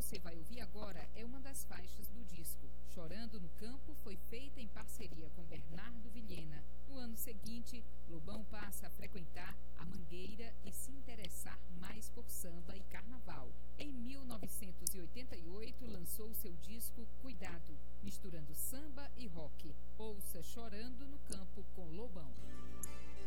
você vai ouvir agora é uma das faixas do disco. Chorando no Campo foi feita em parceria com Bernardo Vilhena